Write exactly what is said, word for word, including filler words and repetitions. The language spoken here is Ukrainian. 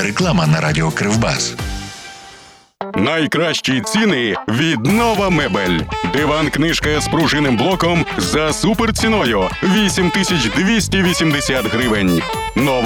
Реклама на радіо Кривбас. Найкращі ціни від Нова Мебель. Диван-книжка з пружинним блоком за суперціною – вісім тисяч двісті вісімдесят гривень. Нова